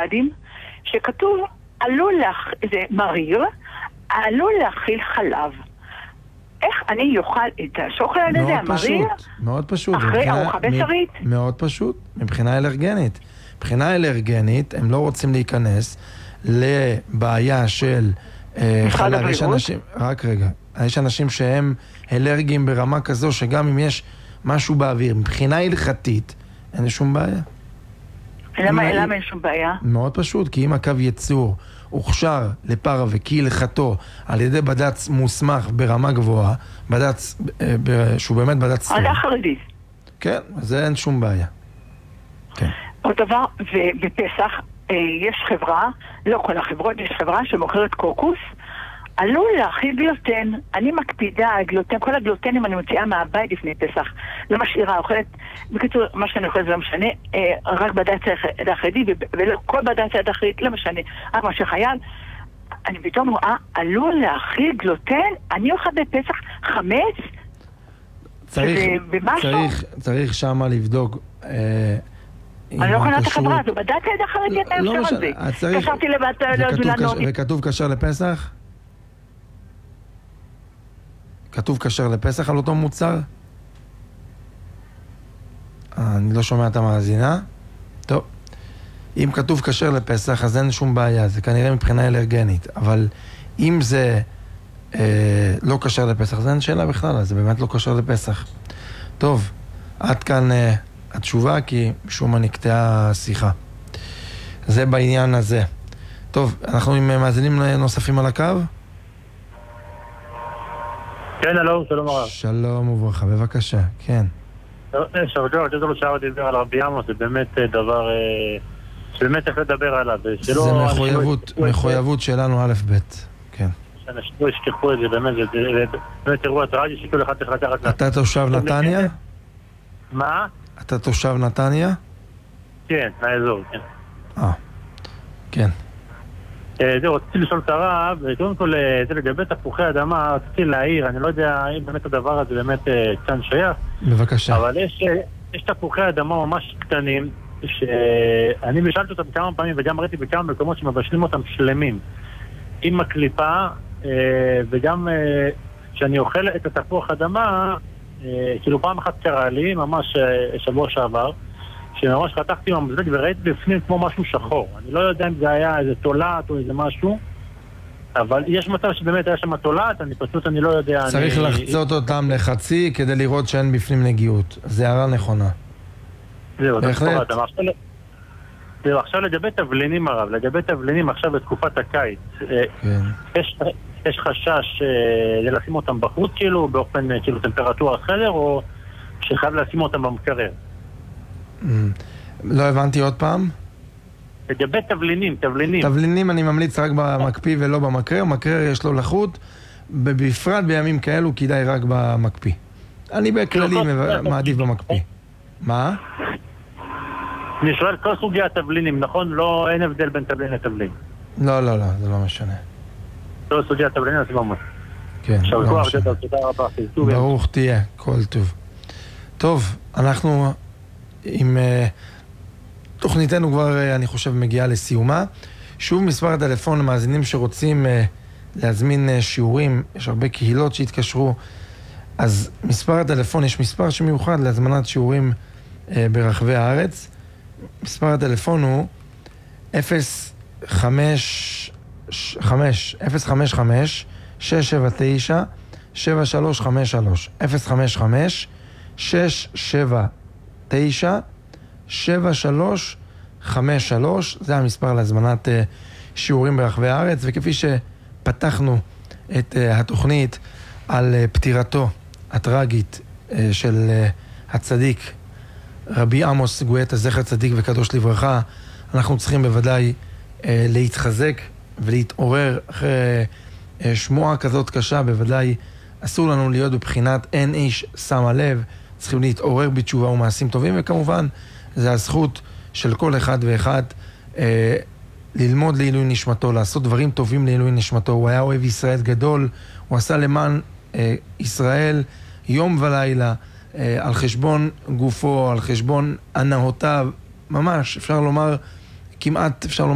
בבדים, שכתוב, זה מריר, עלול להכיל חלב. איך אני יאכל את השוקולד הזה, המריר? מאוד פשוט. אחרי ארוחה בשרית? מאוד פשוט, מבחינה אלרגנית. מבחינה אלרגנית, הם לא רוצים להיכנס לבעיה של חלב. רק רגע. יש אנשים שהם אלרגיים ברמה כזו, שגם אם יש משהו באוויר, מבחינה הלכתית, אין שום בעיה. למה אין שום בעיה? מאוד פשוט, כי אם הקו יצור הוכשר לפרה וכי הלכתו על ידי בד"ץ מוסמך ברמה גבוהה, בד"ץ, שהוא באמת בד"ץ סטור. עדה חרדית. כן, אז אין שום בעיה. כן. עוד דבר, ובפסח יש חברה, לא כל החברות, יש חברה שמוכרת קוקוס, עלול להכיל גלוטן. אני מקפידה על גלוטן, כל הגלוטנים אני מוציאה מהבית לפני פסח. לא משאירה, אוכלת, בקיצור, מה שאני אוכלת זה לא משנה, רק בד"ץ החרדי, ולא כל בד"ץ החרדית, לא משנה, רק מה שחייל. אני פתאום רואה, עלול להכיל גלוטן, אני אוכל בפסח חמץ? צריך שמה לבדוק אני לא יכולה את החברה הזו, בד"ץ החרדי אתה אפשר על זה. קשרתי לבת לענות. וכתוב כשר לפסח? כתוב כשר לפסח על אותו מוצר? אני לא שומע את המאזינה. טוב. אם כתוב כשר לפסח, אז אין שום בעיה. זה כנראה מבחינה אלרגנית. אבל אם זה לא כשר לפסח, זה אין שאלה בכלל. זה באמת לא כשר לפסח. טוב. עד כאן התשובה, כי משום מה נקטעה השיחה. זה בעניין הזה. טוב, אנחנו עם מאזינים נוספים על הקו? כן, אלו, שלום הרב. שלום וברכה, בבקשה, כן. שרגע, רציתי לו שער לדבר על רבי עמוס, זה באמת דבר שבאמת צריך לדבר עליו. זה מחויבות שלנו א' ב', כן. שאנשים לא ישכחו את זה, באמת אירוע טרגי שכל אחד צריך לקחת... אתה תושב נתניה? מה? אתה תושב נתניה? כן, מהאזור, כן. כן. זהו, רציתי לשאול את הרב, קודם כל, זה לגבי תפוחי אדמה, רציתי להעיר, אני לא יודע אם באמת הדבר הזה באמת כאן שייך. בבקשה. אבל יש תפוחי אדמה ממש קטנים, שאני משאלתי אותם כמה פעמים, וגם ראיתי בכמה מקומות שמבשלים אותם שלמים, עם הקליפה, וגם כשאני אוכל את התפוח אדמה, כאילו פעם אחת קרה לי, ממש שבוע שעבר, שממש חתכתי עם המזלג וראיתי בפנים כמו משהו שחור. אני לא יודע אם זה היה איזה תולעת או איזה משהו, אבל יש מצב שבאמת היה שם תולעת, אני לא יודע... צריך לחצות אותם לחצי כדי לראות שאין בפנים נגיעות. זה הערה נכונה. זהו, עכשיו לגבי תבלינים הרב, לגבי תבלינים עכשיו בתקופת הקיץ, יש חשש לשים אותם בחוץ כאילו, באופן כאילו טמפרטורה אחרת, או שחייב לשים אותם במקרר? לא הבנתי עוד פעם. לגבי תבלינים. תבלינים אני ממליץ רק במקפיא ולא במקרר. מקרר יש לו לחות, בפרט בימים כאלו כדאי רק במקפיא. אני בכללי מעדיף במקפיא. מה? אני שואל כל סוגי התבלינים, נכון? לא, אין הבדל בין תבלין לתבלין. לא, זה לא משנה. כל סוגי התבלינים, אז ממש. כן, לא משנה. תודה רבה. ברוך תהיה, כל טוב. טוב, אנחנו עם תוכניתנו כבר, אני חושב, מגיעה לסיומה. שוב מספר הטלפון למאזינים שרוצים להזמין שיעורים, יש הרבה קהילות שהתקשרו, אז מספר הטלפון, יש מספר שמיוחד להזמנת שיעורים ברחבי הארץ. מספר הטלפון הוא 055 679 7353 055-679-7353, זה המספר להזמנת שיעורים ברחבי הארץ. וכפי שפתחנו את התוכנית על פטירתו הטרגית של הצדיק רבי עמוס גואטה, זכר צדיק וקדוש לברכה, אנחנו צריכים בוודאי להתחזק ולהתעורר אחרי שמועה כזאת קשה. בוודאי אסור לנו להיות בבחינת אין איש שמה לב, צריכים להתעורר בתשובה ומעשים טובים, וכמובן זה הזכות של כל אחד ואחד ללמוד לעילוי נשמתו, לעשות דברים טובים לעילוי נשמתו. הוא היה אוהב ישראל גדול, הוא עשה למען ישראל יום ולילה, על חשבון גופו, על חשבון הנאותיו, ממש אפשר לומר, כמעט אפשר לומר